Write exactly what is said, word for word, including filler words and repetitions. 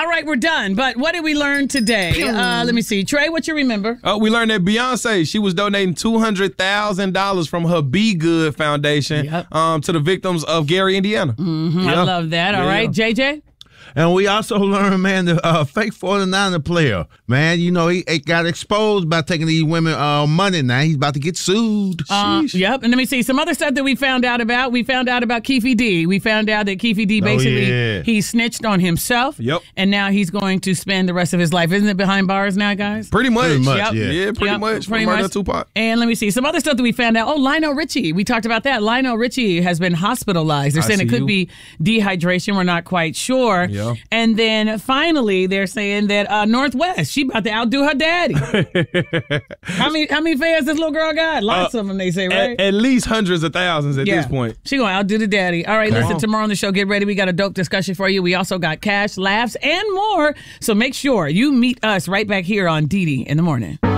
All right, we're done. But what did we learn today? Uh, let me see. Trey, what you remember? Uh, we learned that Beyonce, she was donating two hundred thousand dollars from her Be Good Foundation Yep. um, to the victims of Gary, Indiana. Mm-hmm. Yeah. I love that. All Yeah. right, J J? And we also learned, man, the uh, fake forty-niner player, man, you know, he, he got exposed by taking these women uh, money now. He's about to get sued. Uh, yep. And let me see some other stuff that we found out about. We found out about Keefe D. We found out that Keefe D basically, yeah. he snitched on himself. Yep. And now he's going to spend the rest of his life. Isn't it behind bars now, guys? Pretty much. Pretty much, Yep. yeah. Yeah, pretty Yep, much. pretty From Murder much. Tupac. And let me see some other stuff that we found out. Oh, Lionel Richie. We talked about that. Lionel Richie has been hospitalized. They're I saying it see could you. be dehydration. We're not quite sure. Yeah. And then finally, they're saying that uh, Northwest, she about to outdo her daddy. how many how many fans this little girl got? Lots Uh, of them, they say, right? At, at least hundreds of thousands at this point. She gonna outdo the daddy. All right, Come listen, on. tomorrow on the show, get ready. We got a dope discussion for you. We also got cash, laughs, and more. So make sure you meet us right back here on Dee Dee in the morning.